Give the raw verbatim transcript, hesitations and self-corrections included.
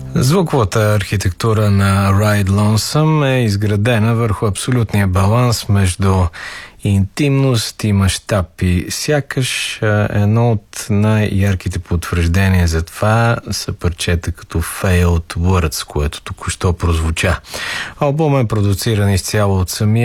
Звуковата архитектура на Ride Lonesome е изградена върху абсолютния баланс между интимност и мащаб и сякаш едно от най-ярките потвърждения за това са парчета като Failed Words, което току-що прозвуча. Албумът е продуциран изцяло от самия